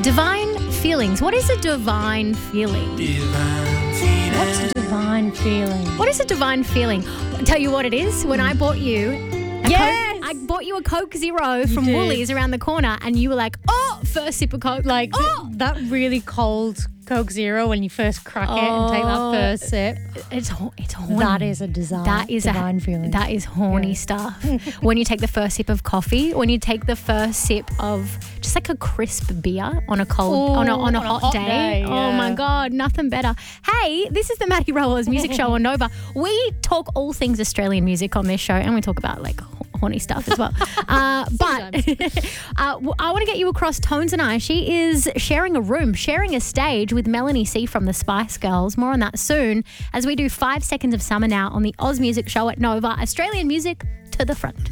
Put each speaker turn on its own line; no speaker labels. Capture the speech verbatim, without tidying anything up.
Divine feelings. What is a divine feeling?
Divine feeling.
What's a divine feeling?
What is a divine feeling? I'll tell you what it is. When I bought you a
Yes!
Coke, I bought you a Coke Zero from
did.
Woolies around the corner, and you were like, "Oh, first sip of Coke."
Like
oh,
that really cold Coke Zero when you first crack it and take
Oh.
that first sip.
it's ho- it's horny.
That is a desire.
That is
divine
a,
feeling.
That is horny
Yeah.
stuff. When you take the first sip of coffee, when you take the first sip of just like a crisp beer on a cold
Ooh,
on a on a
on a
hot,
hot
day.
day,
Oh my
yeah.
god, nothing better. Hey, this is the Maddie Rowell's music show on Nova. We talk all things Australian music on this show, and we talk about like horny stuff as well. uh, but uh, w- I want to get you across Tones and I. She is sharing a room, sharing a stage with Melanie C from the Spice Girls. More on that soon as we do five seconds of summer now on the Oz Music Show at Nova. Australian music to the front.